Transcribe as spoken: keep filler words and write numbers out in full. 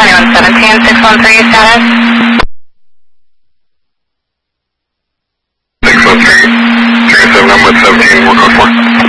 twenty-one seventeen, six one three status. six one three, three seven, I'm with seventeen, one oh four.